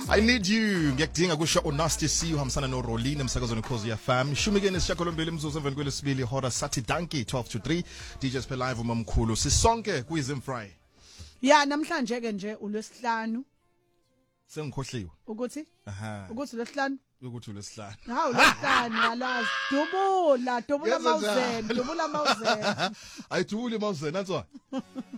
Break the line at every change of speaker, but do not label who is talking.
I need you ngiyakudinga kusho uNasty C uhambisana noRolina emsakazweni Khosi FM shumikeni sishakolombili imzuzu emveni kwelesibili hora sathi danki 12 to 3 DJs pe live umamkhulu sisonke kuyizimfry
ya namhlanje ke nje uLwesihlanu
sengikhohliwe
ukuthi
aha
ukuthi uLwesihlanu
ukuthi uLwesihlanu
hawu uLwesihlanu yalazi dubula mawuzeni
ayidubuli mawuzeni nantswa